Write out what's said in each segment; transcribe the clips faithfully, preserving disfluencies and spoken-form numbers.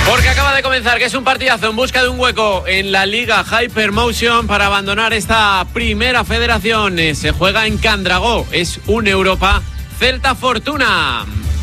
Porque acaba de comenzar, que es un partidazo en busca de un hueco en la Liga Hypermotion para abandonar esta primera federación. Se juega en Candragó, es un Europa Celta Fortuna.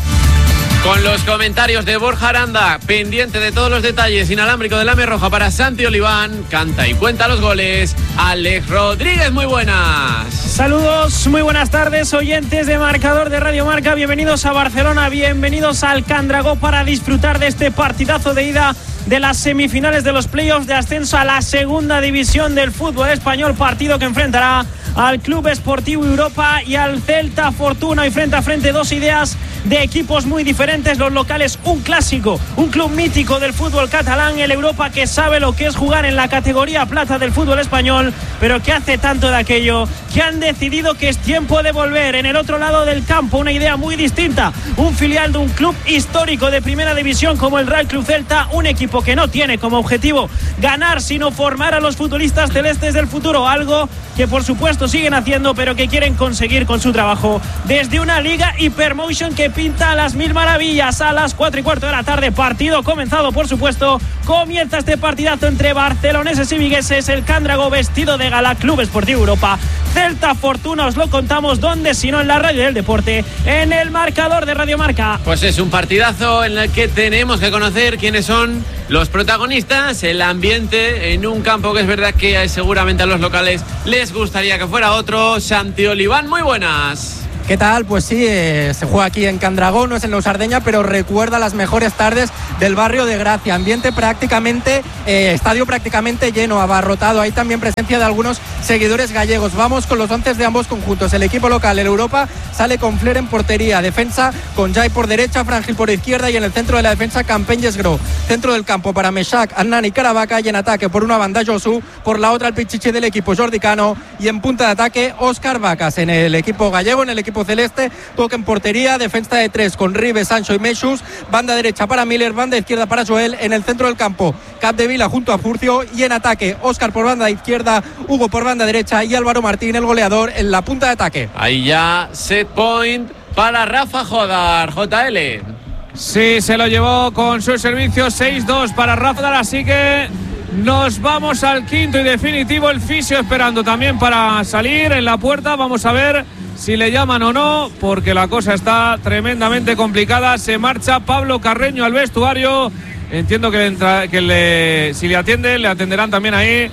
Con los comentarios de Borja Aranda, pendiente de todos los detalles, inalámbrico de Lame Roja para Santi Oliván, canta y cuenta los goles, Alex Rodríguez, muy buenas. Saludos, muy buenas tardes, oyentes de Marcador de Radio Marca, bienvenidos a Barcelona, bienvenidos al Candragó para disfrutar de este partidazo de ida de las semifinales de los playoffs de ascenso a la segunda división del fútbol español, partido que enfrentará al Club Esportivo Europa y al Celta Fortuna, y frente a frente dos ideas de equipos muy diferentes, los locales un clásico, un club mítico del fútbol catalán, el Europa que sabe lo que es jugar en la categoría plata del fútbol español, pero que hace tanto de aquello que han decidido que es tiempo de volver. En el otro lado del campo una idea muy distinta, un filial de un club histórico de primera división como el Real Club Celta, un equipo que no tiene como objetivo ganar sino formar a los futbolistas celestes del futuro, algo que por supuesto siguen haciendo pero que quieren conseguir con su trabajo desde una Liga Hypermotion que pinta a las mil maravillas. A las cuatro y cuarto de la tarde, partido comenzado por supuesto, comienza este partidazo entre barceloneses y vigueses, el Candragó vestido de gala, Club Esportivo Europa Celta Fortuna, os lo contamos donde sino en la radio del deporte, en el Marcador de Radio Marca. Pues es un partidazo en el que tenemos que conocer quiénes son los protagonistas, el ambiente en un campo que es verdad que seguramente a los locales les gustaría que fuera otro. Santi Oliván, muy buenas. ¿Qué tal? Pues sí, eh, se juega aquí en Candragó, no es en la Sardeña, pero recuerda las mejores tardes del barrio de Gracia. Ambiente prácticamente, eh, estadio prácticamente lleno, abarrotado. Hay también presencia de algunos seguidores gallegos. Vamos con los once de ambos conjuntos. El equipo local, el Europa, sale con Fler en portería. Defensa con Jai por derecha, Frangil por izquierda y en el centro de la defensa Campeny Gro. Centro del campo para Meshak, Annan y Caravaca, y en ataque por una banda Josu, por la otra el pichichi del equipo Jordi Cano y en punta de ataque Óscar Vacas. En el equipo gallego, en el equipo celeste, toque en portería, defensa de tres con Ribe, Sancho y Meshus, banda derecha para Miller, banda izquierda para Joel, en el centro del campo Capdevila junto a Furcio y en ataque Óscar por banda izquierda, Hugo por banda derecha y Álvaro Martín, el goleador, en la punta de ataque. Ahí ya set point para Rafa Jodar, J L. Sí, se lo llevó con su servicio, seis dos para Rafa, así que nos vamos al quinto y definitivo, el fisio esperando también para salir en la puerta. Vamos a ver si le llaman o no, porque la cosa está tremendamente complicada. Se marcha Pablo Carreño al vestuario. Entiendo que, le entra, que le, si le atienden, le atenderán también ahí.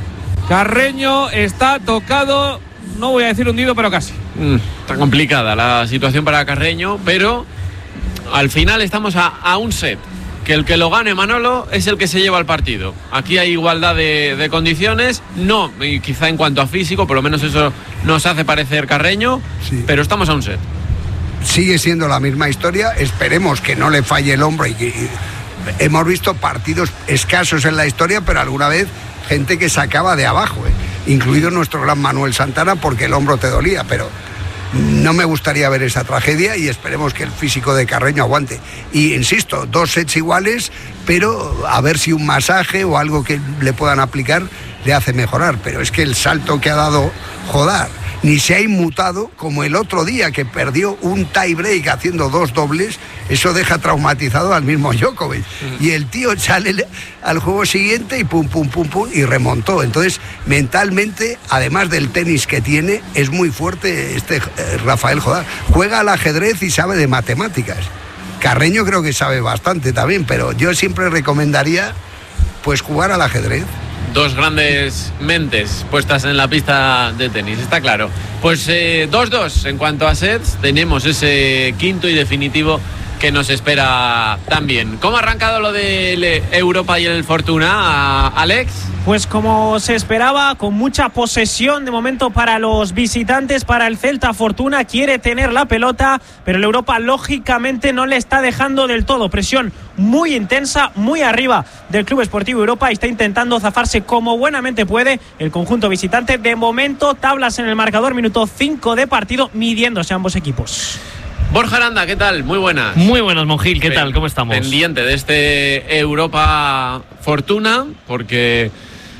Carreño está tocado, no voy a decir hundido, pero casi. Mm, está complicada la situación para Carreño, pero al final estamos a, a un set. Que el que lo gane Manolo es el que se lleva el partido. Aquí hay igualdad de, de condiciones, no, y quizá en cuanto a físico, por lo menos eso nos hace parecer Carreño, sí. Pero estamos a un set. Sigue siendo la misma historia, esperemos que no le falle el hombro y que y hemos visto partidos escasos en la historia, pero alguna vez gente que sacaba de abajo, ¿eh? Incluido nuestro gran Manuel Santana, porque el hombro te dolía, pero no me gustaría ver esa tragedia y esperemos que el físico de Carreño aguante. Y insisto, dos sets iguales, pero a ver si un masaje o algo que le puedan aplicar le hace mejorar. Pero es que el salto que ha dado Jodar ni se ha inmutado como el otro día, que perdió un tie break haciendo dos dobles. Eso deja traumatizado al mismo Djokovic. Uh-huh. Y el tío sale al juego siguiente y pum, pum, pum, pum, y remontó. Entonces, mentalmente, además del tenis que tiene, es muy fuerte este eh, Rafael Jodar. Juega al ajedrez y sabe de matemáticas. Carreño creo que sabe bastante también, pero yo siempre recomendaría pues jugar al ajedrez. Dos grandes mentes puestas en la pista de tenis, está claro. Pues eh, dos dos en cuanto a sets, tenemos ese quinto y definitivo que nos espera también. ¿Cómo ha arrancado lo de Europa y el Fortuna, Alex? Pues como se esperaba, con mucha posesión de momento para los visitantes, para el Celta Fortuna, quiere tener la pelota, pero el Europa lógicamente no le está dejando del todo. Presión muy intensa, muy arriba del Club Esportivo Europa, y está intentando zafarse como buenamente puede el conjunto visitante. De momento, tablas en el marcador, minuto cinco de partido, midiéndose ambos equipos. Borja Aranda, ¿qué tal? Muy buenas. Muy buenas, Monjil, ¿qué tal? ¿Cómo estamos? Pendiente de este Europa Fortuna, porque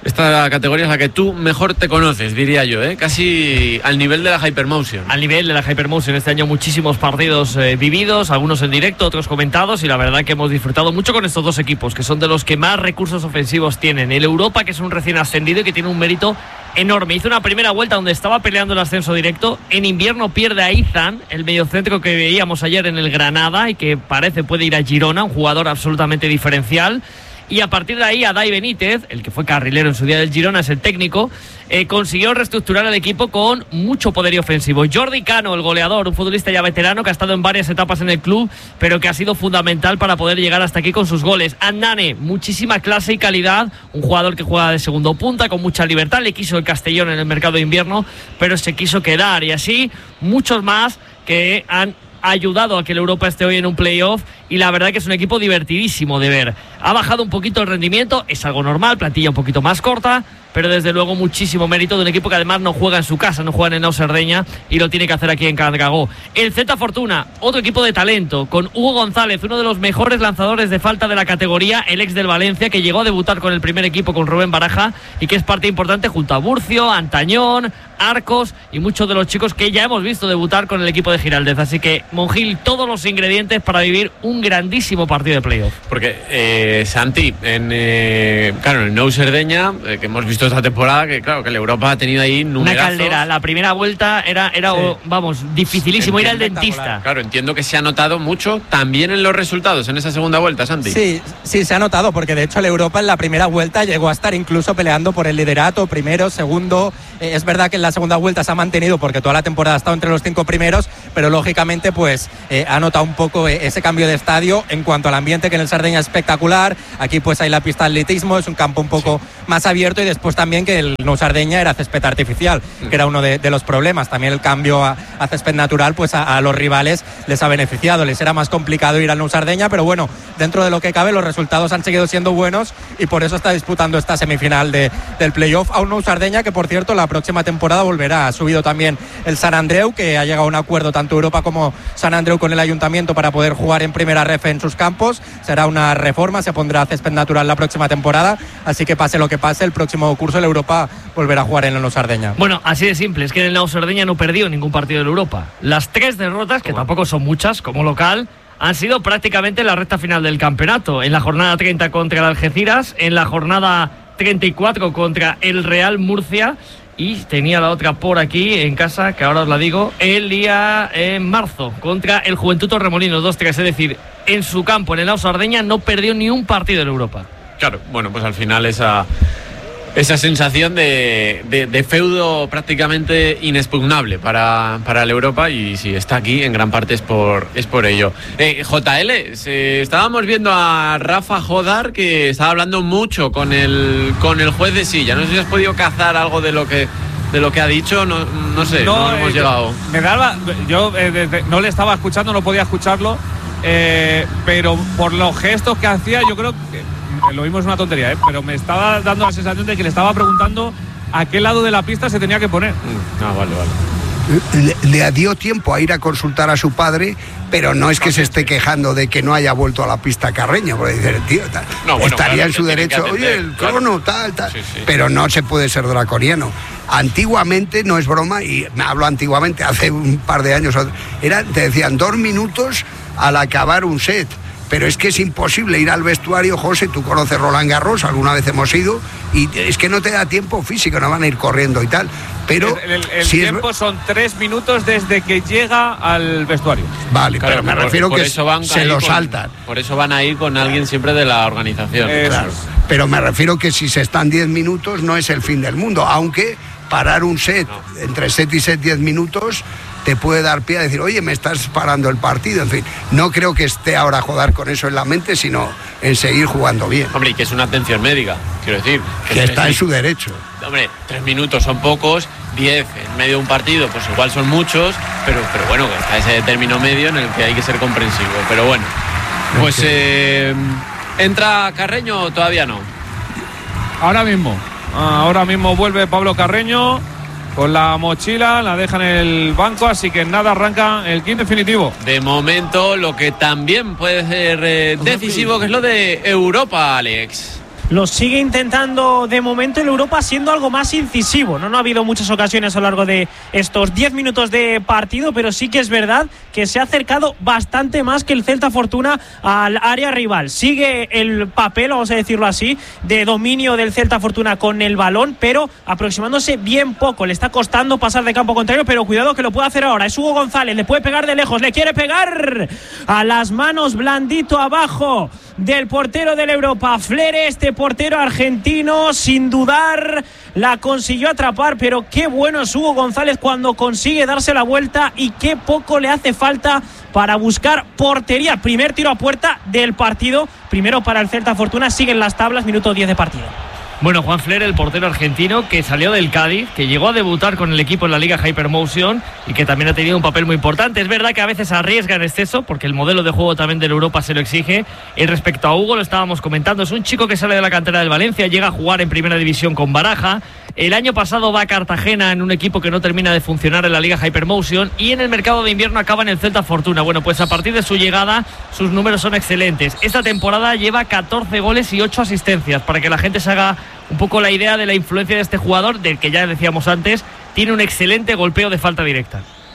Esta categoría es la que tú mejor te conoces, diría yo, ¿eh? Casi al nivel de la Hypermotion. Al nivel de la Hypermotion, este año muchísimos partidos eh, vividos, algunos en directo, otros comentados, y la verdad que hemos disfrutado mucho con estos dos equipos, que son de los que más recursos ofensivos tienen. El Europa, que es un recién ascendido y que tiene un mérito enorme. Hizo una primera vuelta donde estaba peleando el ascenso directo. En invierno pierde a Izan, el mediocentro que veíamos ayer en el Granada y que parece puede ir a Girona, un jugador absolutamente diferencial. Y a partir de ahí, Adai Benítez, el que fue carrilero en su día del Girona, es el técnico, eh, consiguió reestructurar el equipo con mucho poderío ofensivo. Jordi Cano, el goleador, un futbolista ya veterano que ha estado en varias etapas en el club, pero que ha sido fundamental para poder llegar hasta aquí con sus goles. Annane, muchísima clase y calidad, un jugador que juega de segundo punta, con mucha libertad, le quiso el Castellón en el mercado de invierno, pero se quiso quedar. Y así, muchos más que han ayudado a que el Europa esté hoy en un playoff, y la verdad que es un equipo divertidísimo de ver. Ha bajado un poquito el rendimiento, es algo normal, plantilla un poquito más corta, pero desde luego muchísimo mérito de un equipo que además no juega en su casa, no juega en el Cerdeña y lo tiene que hacer aquí en Candragó. El Z Fortuna, otro equipo de talento, con Hugo González, uno de los mejores lanzadores de falta de la categoría, el ex del Valencia, que llegó a debutar con el primer equipo con Rubén Baraja y que es parte importante junto a Burcio, Antañón, Arcos y muchos de los chicos que ya hemos visto debutar con el equipo de Giraldez. Así que Monjil, todos los ingredientes para vivir un grandísimo partido de playoff. Porque eh, Santi, en, eh, claro, en el Nou Cerdeña, eh, que hemos visto esta temporada, que claro, que el Europa ha tenido ahí numerazos. Una caldera, la primera vuelta era, era sí. vamos, dificilísimo ir al dentista. Claro, entiendo que se ha notado mucho también en los resultados en esa segunda vuelta, Santi. Sí, sí, se ha notado, porque de hecho el Europa en la primera vuelta llegó a estar incluso peleando por el liderato, primero, segundo. Eh, es verdad que en la segunda vuelta se ha mantenido porque toda la temporada ha estado entre los cinco primeros, pero lógicamente pues eh, ha notado un poco eh, ese cambio de estadio en cuanto al ambiente, que en el Cerdeña es espectacular. Aquí pues hay la pista de atletismo, es un campo un poco sí. más abierto, y después también que el Nou Cerdeña era césped artificial, mm. que era uno de, de los problemas. También el cambio a, a césped natural pues a, a los rivales les ha beneficiado, les era más complicado ir al Nou Cerdeña, pero bueno, dentro de lo que cabe los resultados han seguido siendo buenos y por eso está disputando esta semifinal de, del playoff a un Nou Cerdeña que, por cierto, la próxima temporada volverá. Ha subido también el Sant Andreu, que ha llegado a un acuerdo tanto Europa como Sant Andreu con el ayuntamiento para poder jugar en primera ref en sus campos. Será una reforma, se pondrá césped natural la próxima temporada, así que pase lo que pase, el próximo curso el Europa volverá a jugar en el Nou Cerdeña. Bueno, así de simple, es que en el Nou Cerdeña no perdió ningún partido de Europa. Las tres derrotas, que tampoco son muchas como local, han sido prácticamente la recta final del campeonato. En la jornada treinta contra el Algeciras, en la jornada treinta y cuatro contra el Real Murcia, y tenía la otra por aquí en casa, que ahora os la digo, el día en marzo contra el Juventud Torremolinos, dos tres, es decir, en su campo, en el Nou Cerdeña, no perdió ni un partido en Europa. Claro, bueno, pues al final esa... esa sensación de, de, de feudo prácticamente inexpugnable para, para el Europa, y si está aquí en gran parte es por, es por ello. Eh, J L, se, estábamos viendo a Rafa Jodar, que estaba hablando mucho con el, con el juez de silla. No sé si has podido cazar algo de lo que, de lo que ha dicho, no, no sé, no, no hemos eh, llegado. Me daba, yo eh, desde, no le estaba escuchando, no podía escucharlo, eh, pero por los gestos que hacía, yo creo que lo mismo es una tontería, ¿eh? Pero me estaba dando la sensación de que le estaba preguntando a qué lado de la pista se tenía que poner. Mm, ah, vale, vale. Le, le dio tiempo a ir a consultar a su padre, pero no es que se esté quejando de que no haya vuelto a la pista Carreño, porque dice, tío, tal, no, bueno, estaría claro, en su derecho, atender, oye, el crono, claro. tal, tal, sí, sí. Pero no se puede ser draconiano. Antiguamente, no es broma, y me hablo antiguamente, hace un par de años, era, te decían dos minutos al acabar un set. Pero es que es imposible ir al vestuario, José, tú conoces Roland Garros, alguna vez hemos ido, y es que no te da tiempo físico, no van a ir corriendo y tal. Pero el, el, el si tiempo es... son tres minutos desde que llega al vestuario. Vale, claro, pero me por, refiero por que eso van se lo con, saltan. Por eso van a ir con alguien siempre de la organización. Claro. Pero me refiero que si se están diez minutos no es el fin del mundo, aunque parar un set, no. entre set y set diez minutos... te puede dar pie a decir, oye, me estás parando el partido. En fin, no creo que esté ahora a jugar con eso en la mente, sino en seguir jugando bien. Hombre, y que es una atención médica, quiero decir. Que, que está en su derecho. Hombre, tres minutos son pocos, diez en medio de un partido, pues igual son muchos, pero, pero bueno, está ese término medio en el que hay que ser comprensivo. Pero bueno, pues eh, ¿entra Carreño o todavía no? Ahora mismo, ahora mismo vuelve Pablo Carreño con la mochila, la deja en el banco, así que nada, arranca el quinto definitivo. De momento, lo que también puede ser eh, decisivo, que es lo de Europa, Alex. Lo sigue intentando de momento el Europa, siendo algo más incisivo. No, no ha habido muchas ocasiones a lo largo de estos diez minutos de partido, pero sí que es verdad que se ha acercado bastante más que el Celta Fortuna al área rival. Sigue el papel, vamos a decirlo así, de dominio del Celta Fortuna con el balón, pero aproximándose bien poco. Le está costando pasar de campo contrario, pero cuidado que lo puede hacer ahora. Es Hugo González, le puede pegar de lejos, le quiere pegar a las manos, blandito abajo del portero del Europa. Flere, este portero argentino, sin dudar la consiguió atrapar, pero qué bueno es Hugo González cuando consigue darse la vuelta, y qué poco le hace falta para buscar portería. Primer tiro a puerta del partido, primero para el Celta Fortuna. Siguen las tablas, minuto diez de partido. Bueno, Juan Flere, el portero argentino que salió del Cádiz, que llegó a debutar con el equipo en la Liga Hypermotion y que también ha tenido un papel muy importante. Es verdad que a veces arriesga en exceso, porque el modelo de juego también del Europa se lo exige. Y respecto a Hugo, lo estábamos comentando, es un chico que sale de la cantera del Valencia, llega a jugar en primera división con Baraja. El año pasado va a Cartagena en un equipo que no termina de funcionar en la Liga Hypermotion, y en el mercado de invierno acaba en el Celta Fortuna. Bueno, pues a partir de su llegada sus números son excelentes. Esta temporada lleva catorce goles y ocho asistencias, para que la gente se haga un poco la idea de la influencia de este jugador, del que ya decíamos antes, tiene un excelente golpeo de falta directa.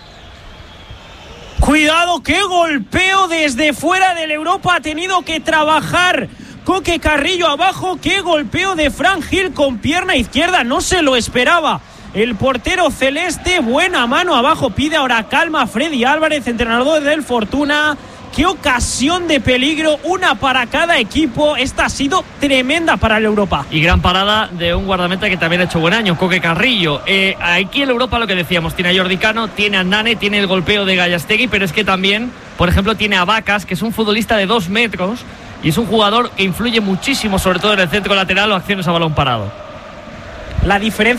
Cuidado, qué golpeo desde fuera del Europa ha tenido que trabajar Coque Carrillo abajo. Qué golpeo de Fran Gil con pierna izquierda, no se lo esperaba el portero celeste. Buena mano abajo, pide ahora calma Freddy Álvarez, entrenador del Fortuna. Qué ocasión de peligro, una para cada equipo. Esta ha sido tremenda para el Europa. Y gran parada de un guardameta que también ha hecho buen año, Coque Carrillo. Eh, aquí el Europa, lo que decíamos, tiene a Jordi Cano, tiene a Nane, tiene el golpeo de Gallastegui, pero es que también, por ejemplo, tiene a Vacas, que es un futbolista de dos metros y es un jugador que influye muchísimo, sobre todo en el centro lateral o acciones a balón parado. La diferencia